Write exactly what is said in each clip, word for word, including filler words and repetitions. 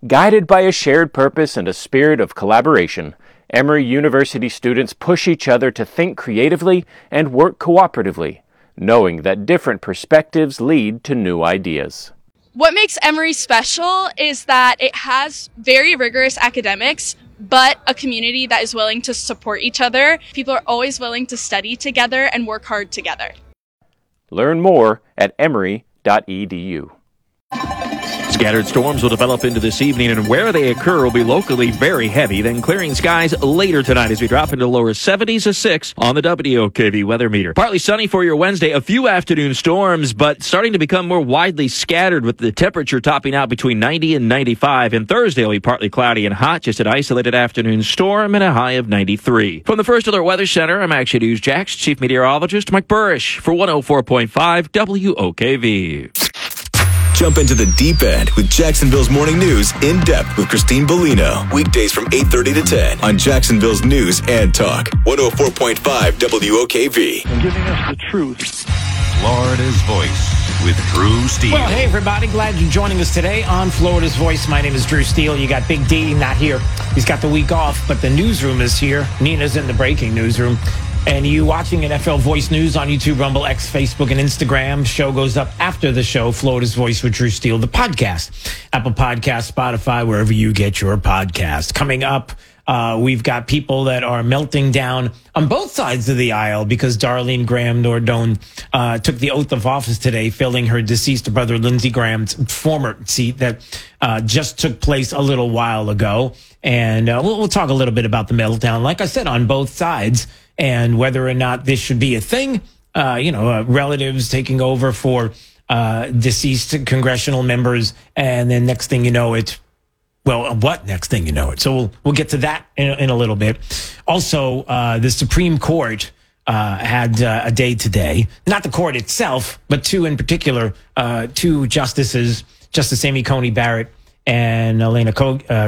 Guided by a shared purpose and a spirit of collaboration, Emory University students push each other to think creatively and work cooperatively, knowing that different perspectives lead to new ideas. What makes Emory special is that it has very rigorous academics, but a community that is willing to support each other. People are always willing to study together and work hard together. Learn more at emory dot e d u. Scattered storms will develop into this evening, and where they occur will be locally very heavy, then clearing skies later tonight as we drop into lower seventies to six on the W O K V weather meter. Partly sunny for your Wednesday, a few afternoon storms, but starting to become more widely scattered with the temperature topping out between ninety and ninety-five. And Thursday will be partly cloudy and hot, just an isolated afternoon storm and a high of ninety-three. From the First Alert Weather Center, I'm Action News Jax Chief Meteorologist Mike Burrish for one oh four point five W O K V. Jump into the deep end with Jacksonville's Morning News in depth with Christine Bellino. Weekdays from eight thirty to ten on Jacksonville's News and Talk. one oh four point five W O K V. And giving us the truth. Florida's Voice with Drew Steele. Well, hey, everybody. Glad you're joining us today on Florida's Voice. My name is Drew Steele. You got Big D, not here. He's got the week off, but the newsroom is here. Nina's in the breaking newsroom. And you watching N F L Voice News on YouTube, Rumble, X, Facebook, and Instagram. Show goes up after the show, Florida's Voice with Drew Steele, the podcast. Apple Podcast, Spotify, wherever you get your podcast. Coming up, uh, we've got people that are melting down on both sides of the aisle because Darlene Graham Nordone uh, took the oath of office today, filling her deceased brother Lindsey Graham's former seat that uh, just took place a little while ago. And uh, we'll, we'll talk a little bit about the meltdown, like I said, on both sides. And whether or not this should be a thing, uh, you know, uh, relatives taking over for uh, deceased congressional members. And then next thing you know, it, well, what next thing you know it? So we'll, we'll get to that in, in a little bit. Also, uh, the Supreme Court uh, had uh, a day today, not the court itself, but two in particular, uh, two justices, Justice Amy Coney Barrett and Elena Kog- uh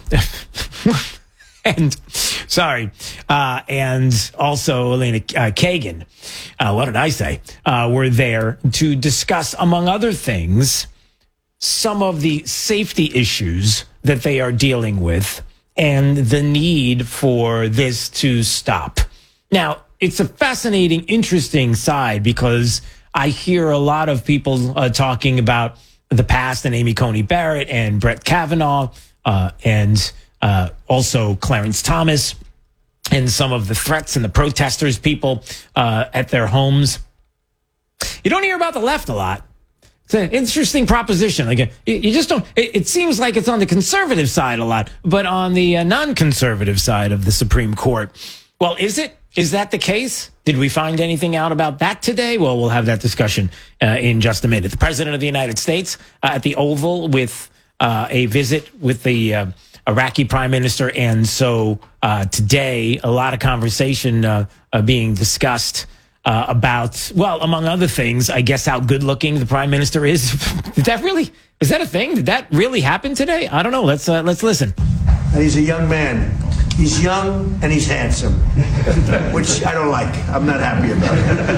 And sorry, uh, and also Elena uh, Kagan, uh, what did I say, uh, were there to discuss, among other things, some of the safety issues that they are dealing with and the need for this to stop. Now, it's a fascinating, interesting side because I hear a lot of people uh, talking about the past and Amy Coney Barrett and Brett Kavanaugh uh, and Uh, also Clarence Thomas and some of the threats and the protesters, people uh, at their homes. You don't hear about the left a lot. It's an interesting proposition. Like you, you just don't. It, it seems like it's on the conservative side a lot, but on the uh, non-conservative side of the Supreme Court. Well, is it? Is that the case? Did we find anything out about that today? Well, we'll have that discussion uh, in just a minute. The President of the United States uh, at the Oval with uh, a visit with the Uh, Iraqi prime minister. And so uh, today, a lot of conversation uh, uh, being discussed uh, about, well, among other things, I guess how good looking the prime minister is. Did that really, is that a thing? Did that really happen today? I don't know. Let's uh, let's listen. And he's a young man. He's young and he's handsome, which I don't like. I'm not happy about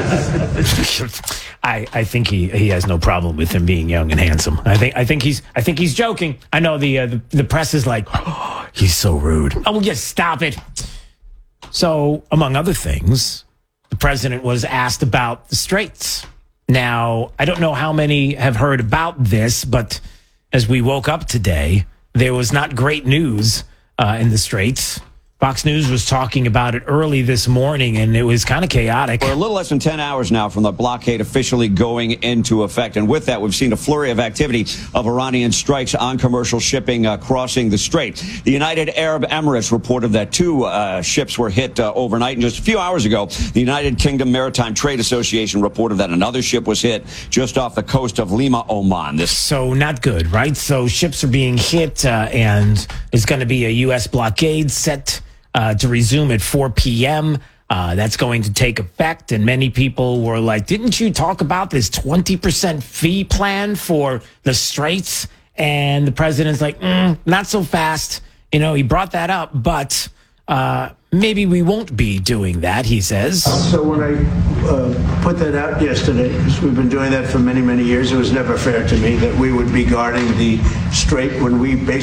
it. I, I think he, he has no problem with him being young and handsome. I think I think he's I think he's joking. I know the uh, the, the press is like, oh, he's so rude. Oh, well, just stop it. So, among other things, the president was asked about the Straits. Now, I don't know how many have heard about this, but as we woke up today, there was not great news uh, in the Straits. Fox News was talking about it early this morning, and it was kind of chaotic. We're a little less than ten hours now from the blockade officially going into effect. And with that, we've seen a flurry of activity of Iranian strikes on commercial shipping uh, crossing the strait. The United Arab Emirates reported that two uh, ships were hit uh, overnight. And just a few hours ago, the United Kingdom Maritime Trade Association reported that another ship was hit just off the coast of Lima, Oman. This So not good, right? So ships are being hit, uh, and there's going to be a U S blockade set Uh, to resume at four p.m. Uh, that's going to take effect. And many people were like, didn't you talk about this twenty percent fee plan for the Straits? And the president's like, mm, not so fast. You know, he brought that up, but uh, maybe we won't be doing that, he says. So when I uh, put that out yesterday, because we've been doing that for many, many years, it was never fair to me that we would be guarding the strait when we basically